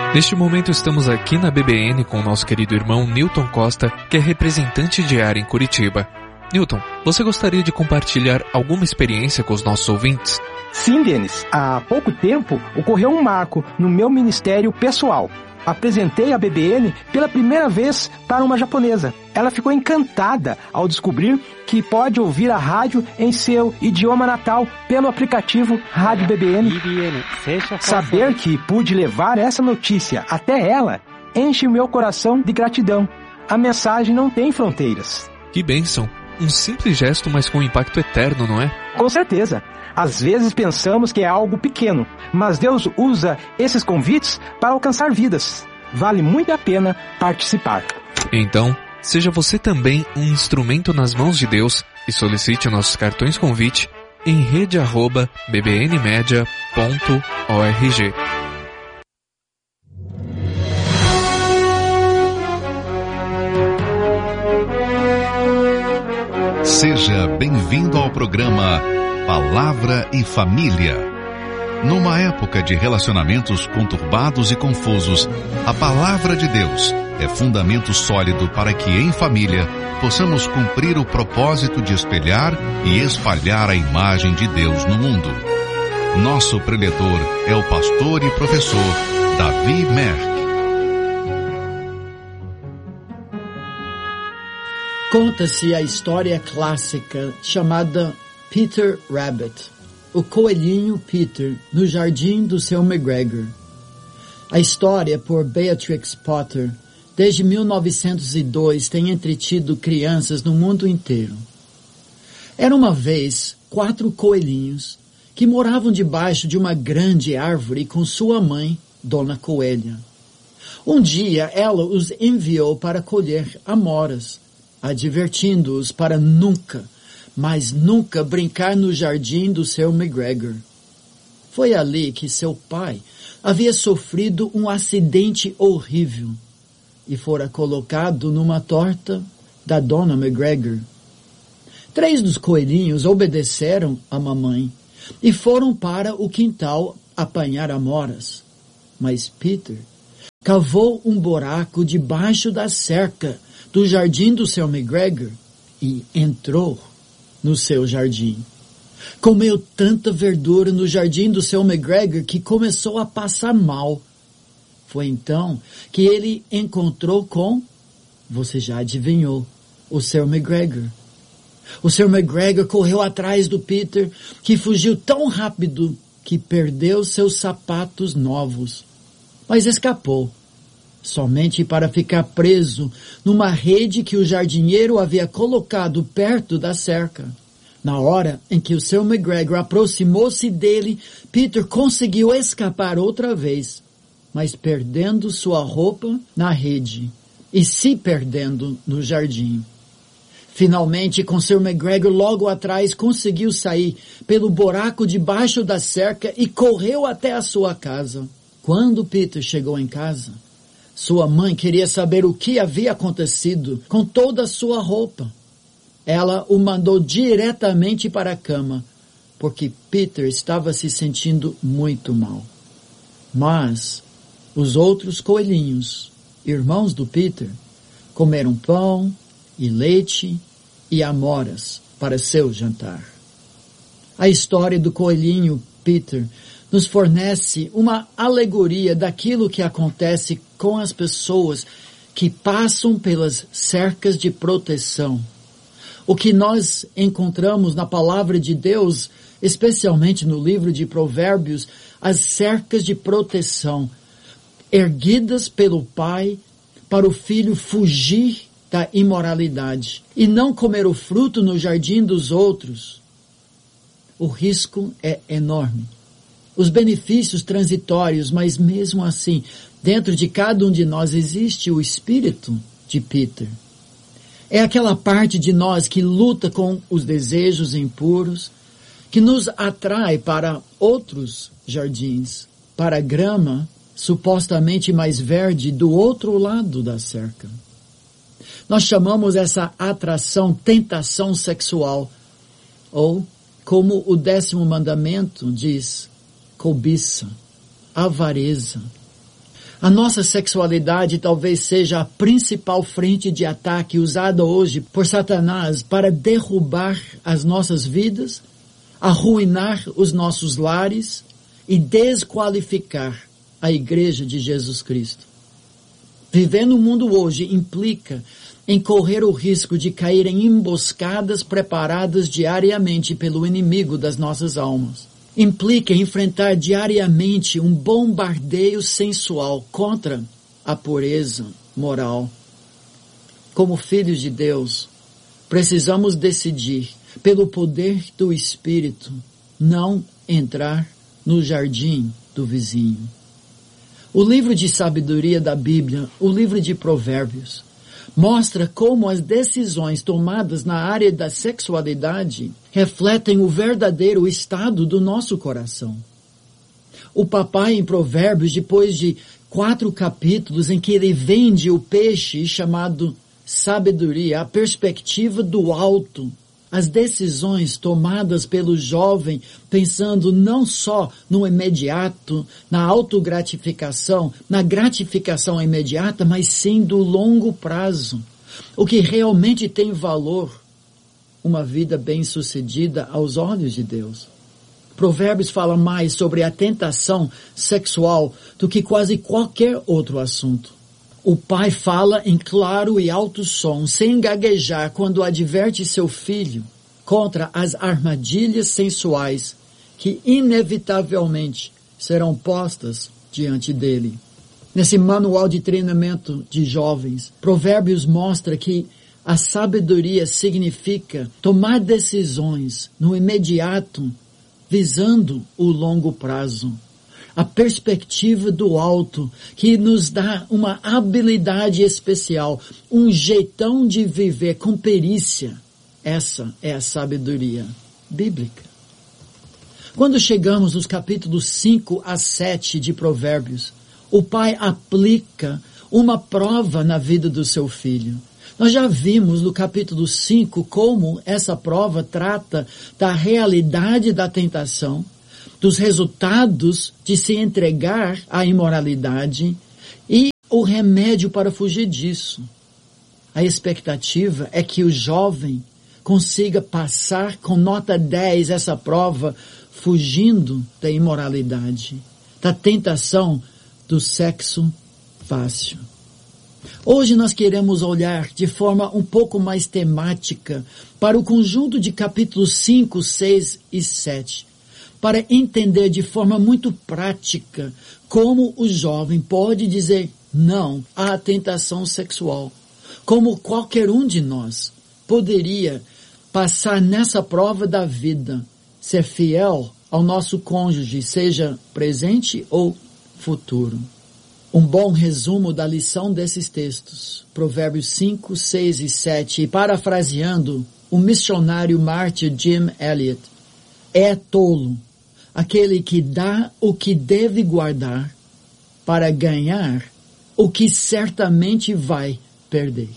Neste momento estamos aqui na BBN com o nosso querido irmão Newton Costa, que é representante de área em Curitiba. Newton, você gostaria de compartilhar alguma experiência com os nossos ouvintes? Sim, Denis. Há pouco tempo ocorreu um marco no meu ministério pessoal. Apresentei a BBN pela primeira vez para uma japonesa. Ela ficou encantada ao descobrir que pode ouvir a rádio em seu idioma natal pelo aplicativo Rádio BBN. Saber que pude levar essa notícia até ela enche o meu coração de gratidão. A mensagem não tem fronteiras. Que bênção! Um simples gesto, mas com impacto eterno, não é? Com certeza. Às vezes pensamos que é algo pequeno, mas Deus usa esses convites para alcançar vidas. Vale muito a pena participar. Então, seja você também um instrumento nas mãos de Deus e solicite nossos cartões convite em rede@bbnmedia.org. Seja bem-vindo ao programa Palavra e Família. Numa época de relacionamentos conturbados e confusos, a Palavra de Deus é fundamento sólido para que, em família, possamos cumprir o propósito de espelhar e espalhar a imagem de Deus no mundo. Nosso preletor é o pastor e professor Davi Merck. Conta-se a história clássica chamada Peter Rabbit, o coelhinho Peter, no jardim do seu McGregor. A história, por Beatrix Potter, desde 1902 tem entretido crianças no mundo inteiro. Era uma vez 4 coelhinhos que moravam debaixo de uma grande árvore com sua mãe, Dona Coelha. Um dia ela os enviou para colher amoras, advertindo-os para nunca, mas nunca brincar no jardim do seu McGregor. Foi ali que seu pai havia sofrido um acidente horrível e fora colocado numa torta da Dona McGregor. 3 dos coelhinhos obedeceram à mamãe e foram para o quintal apanhar amoras. Mas Peter cavou um buraco debaixo da cerca do jardim do seu McGregor e entrou no seu jardim. Comeu tanta verdura no jardim do seu McGregor que começou a passar mal. Foi então que ele encontrou com, você já adivinhou, o seu McGregor. O seu McGregor correu atrás do Peter, que fugiu tão rápido que perdeu seus sapatos novos, mas escapou, somente para ficar preso numa rede que o jardineiro havia colocado perto da cerca. Na hora em que o seu McGregor aproximou-se dele, Peter conseguiu escapar outra vez, mas perdendo sua roupa na rede e se perdendo no jardim. Finalmente, com seu McGregor logo atrás, conseguiu sair pelo buraco debaixo da cerca e correu até a sua casa. Quando Peter chegou em casa, sua mãe queria saber o que havia acontecido com toda a sua roupa. Ela o mandou diretamente para a cama, porque Peter estava se sentindo muito mal. Mas os outros coelhinhos, irmãos do Peter, comeram pão e leite e amoras para seu jantar. A história do coelhinho Peter nos fornece uma alegoria daquilo que acontece com as pessoas que passam pelas cercas de proteção. O que nós encontramos na palavra de Deus, especialmente no livro de Provérbios, as cercas de proteção, erguidas pelo pai para o filho fugir da imoralidade e não comer o fruto no jardim dos outros. O risco é enorme. Os benefícios transitórios, mas mesmo assim, dentro de cada um de nós existe o espírito de Peter. É aquela parte de nós que luta com os desejos impuros, que nos atrai para outros jardins, para a grama supostamente mais verde do outro lado da cerca. Nós chamamos essa atração tentação sexual, ou, como o 10º mandamento diz, cobiça, avareza. A nossa sexualidade talvez seja a principal frente de ataque usada hoje por Satanás para derrubar as nossas vidas, arruinar os nossos lares e desqualificar a Igreja de Jesus Cristo. Viver no mundo hoje implica em correr o risco de cair em emboscadas preparadas diariamente pelo inimigo das nossas almas. Implica enfrentar diariamente um bombardeio sensual contra a pureza moral. Como filhos de Deus, precisamos decidir, pelo poder do Espírito, não entrar no jardim do vizinho. O livro de sabedoria da Bíblia, o livro de Provérbios, mostra como as decisões tomadas na área da sexualidade refletem o verdadeiro estado do nosso coração. O papai em Provérbios, depois de 4 capítulos em que ele vende o peixe chamado sabedoria, a perspectiva do alto, as decisões tomadas pelo jovem pensando não só no imediato, na autogratificação, na gratificação imediata, mas sim do longo prazo. O que realmente tem valor, uma vida bem-sucedida aos olhos de Deus. Provérbios fala mais sobre a tentação sexual do que quase qualquer outro assunto. O pai fala em claro e alto som, sem gaguejar, quando adverte seu filho contra as armadilhas sensuais que inevitavelmente serão postas diante dele. Nesse manual de treinamento de jovens, Provérbios mostra que a sabedoria significa tomar decisões no imediato, visando o longo prazo. A perspectiva do alto, que nos dá uma habilidade especial, um jeitão de viver com perícia. Essa é a sabedoria bíblica. Quando chegamos nos capítulos 5 a 7 de Provérbios, o pai aplica uma prova na vida do seu filho. Nós já vimos no capítulo 5 como essa prova trata da realidade da tentação, dos resultados de se entregar à imoralidade e o remédio para fugir disso. A expectativa é que o jovem consiga passar com nota 10 essa prova, fugindo da imoralidade, da tentação do sexo fácil. Hoje nós queremos olhar de forma um pouco mais temática para o conjunto de capítulos 5, 6 e 7, para entender de forma muito prática como o jovem pode dizer não à tentação sexual. Como qualquer um de nós poderia passar nessa prova da vida, ser fiel ao nosso cônjuge, seja presente ou futuro. Um bom resumo da lição desses textos, Provérbios 5, 6 e 7, e parafraseando o missionário mártir Jim Elliot, é tolo aquele que dá o que deve guardar para ganhar o que certamente vai perder.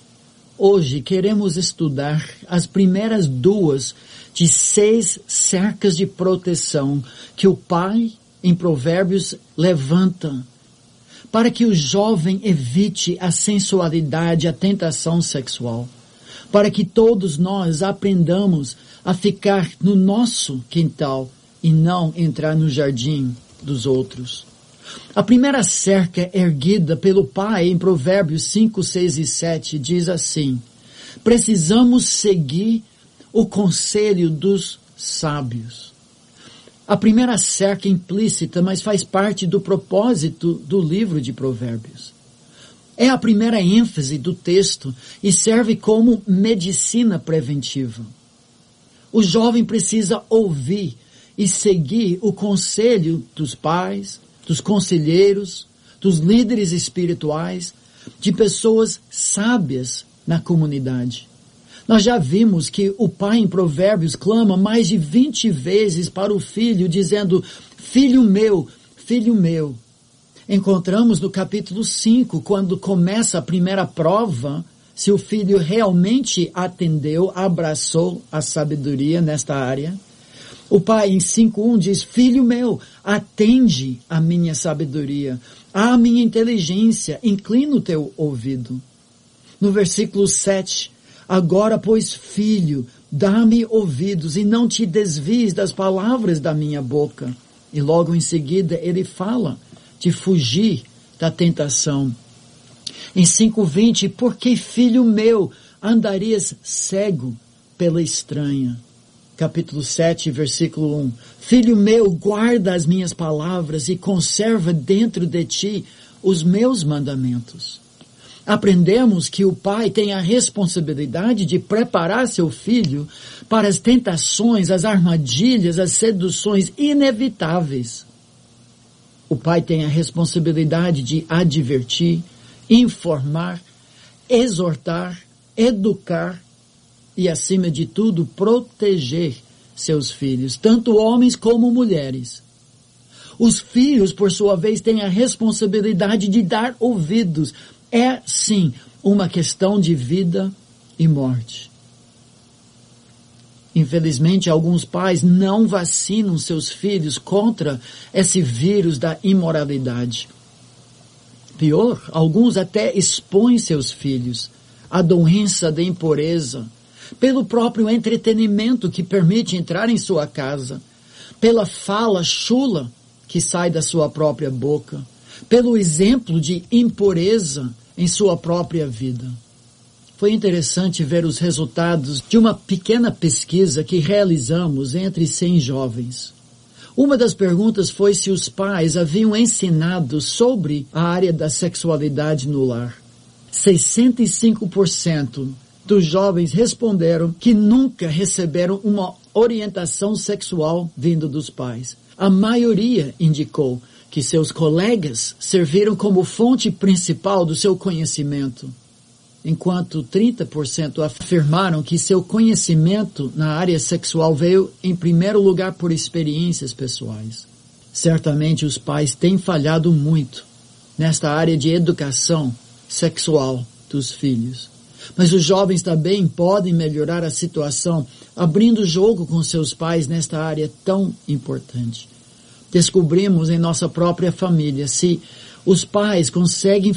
Hoje queremos estudar as primeiras 2 de 6 cercas de proteção que o pai em Provérbios levanta para que o jovem evite a sensualidade, a tentação sexual, para que todos nós aprendamos a ficar no nosso quintal e não entrar no jardim dos outros. A primeira cerca erguida pelo pai em Provérbios 5, 6 e 7 diz assim: precisamos seguir o conselho dos sábios. A primeira cerca implícita, mas faz parte do propósito do livro de Provérbios. É a primeira ênfase do texto e serve como medicina preventiva. O jovem precisa ouvir e seguir o conselho dos pais, dos conselheiros, dos líderes espirituais, de pessoas sábias na comunidade. Nós já vimos que o pai em Provérbios clama mais de 20 vezes para o filho, dizendo, filho meu, filho meu. Encontramos no capítulo 5, quando começa a primeira prova, se o filho realmente atendeu, abraçou a sabedoria nesta área. O pai em 5:1 diz, filho meu, atende à minha sabedoria, à minha inteligência, inclina o teu ouvido. No versículo 7, agora, pois, filho, dá-me ouvidos e não te desvies das palavras da minha boca. E logo em seguida ele fala de fugir da tentação. Em 5:20, porque, filho meu, andarias cego pela estranha. Capítulo 7, versículo 1. Filho meu, guarda as minhas palavras e conserva dentro de ti os meus mandamentos. Aprendemos que o pai tem a responsabilidade de preparar seu filho para as tentações, as armadilhas, as seduções inevitáveis. O pai tem a responsabilidade de advertir, informar, exortar, educar e, acima de tudo, proteger seus filhos, tanto homens como mulheres. Os filhos, por sua vez, têm a responsabilidade de dar ouvidos. É, sim, uma questão de vida e morte. Infelizmente, alguns pais não vacinam seus filhos contra esse vírus da imoralidade. Pior, alguns até expõem seus filhos à doença da impureza, pelo próprio entretenimento que permite entrar em sua casa, pela fala chula que sai da sua própria boca, pelo exemplo de impureza em sua própria vida. Foi interessante ver os resultados de uma pequena pesquisa que realizamos entre 100 jovens. Uma das perguntas foi se os pais haviam ensinado sobre a área da sexualidade no lar. 65% dos jovens responderam que nunca receberam uma orientação sexual vindo dos pais. A maioria indicou que seus colegas serviram como fonte principal do seu conhecimento, enquanto 30% afirmaram que seu conhecimento na área sexual veio em primeiro lugar por experiências pessoais. Certamente os pais têm falhado muito nesta área de educação sexual dos filhos. Mas os jovens também podem melhorar a situação abrindo jogo com seus pais nesta área tão importante. Descobrimos em nossa própria família se os pais conseguem